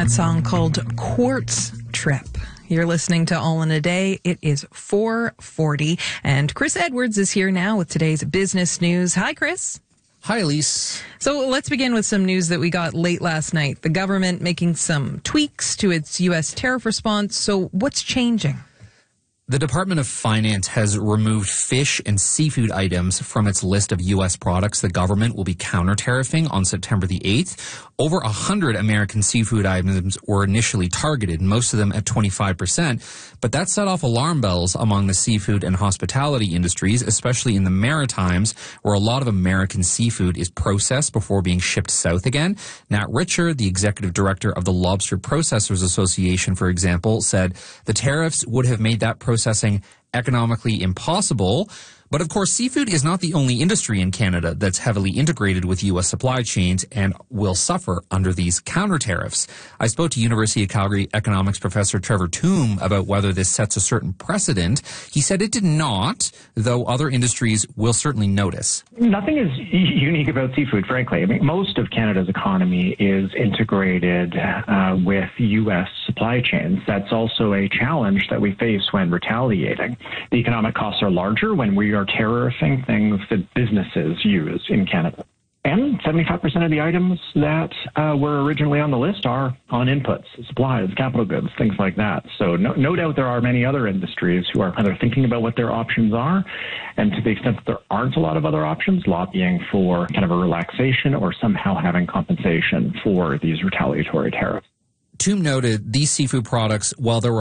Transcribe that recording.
that song called Quartz Trip. You're listening to All in a Day. It is 4:40, and Chris Edwards is here now with today's business news. Hi, Chris. Hi, Elise. So let's begin with some news that we got late last night. The government making some tweaks to its U.S. tariff response. So what's changing? The Department of Finance has removed fish and seafood items from its list of U.S. products the government will be counter-tariffing on September the 8th. Over 100 American seafood items were initially targeted, most of them at 25%. But that set off alarm bells among the seafood and hospitality industries, especially in the Maritimes, where a lot of American seafood is processed before being shipped south again. Nat Richard, the executive director of the Lobster Processors Association, for example, said the tariffs would have made that processing economically impossible. But of course, seafood is not the only industry in Canada that's heavily integrated with U.S. supply chains and will suffer under these counter tariffs. I spoke to University of Calgary economics professor Trevor Tombe about whether this sets a certain precedent. He said it did not, though other industries will certainly notice. Nothing is unique about seafood, frankly. I mean, most of Canada's economy is integrated with U.S. supply chains. That's also a challenge that we face when retaliating. The economic costs are larger when we are tariffing things that businesses use in Canada. And 75% of the items that were originally on the list are on inputs, supplies, capital goods, things like that. So no doubt there are many other industries who are either thinking about what their options are, and to the extent that there aren't a lot of other options, lobbying for kind of a relaxation or somehow having compensation for these retaliatory tariffs. Tombe noted these seafood products, while there were